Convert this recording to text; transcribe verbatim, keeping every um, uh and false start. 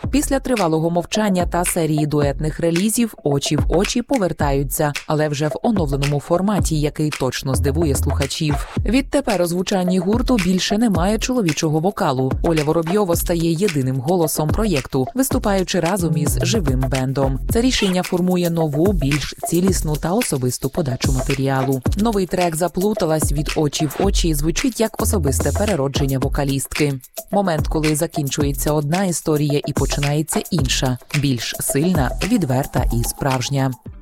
Після тривалого мовчання та серії дуетних релізів «Очі в очі» повертаються, але вже в оновленому форматі, який точно здивує слухачів. Відтепер у звучанні гурту більше немає чоловічого вокалу. Оля Воробйова стає єдиним голосом проєкту, виступаючи разом із живим бендом. Це рішення формує нову, більш цілісну та особисту подачу матеріалу. Новий трек «Заплуталась» від «Очі в очі» звучить як особисте переродження вокалістки. Момент, коли закінчується одна історія і починається інша, більш сильна, відверта і справжня.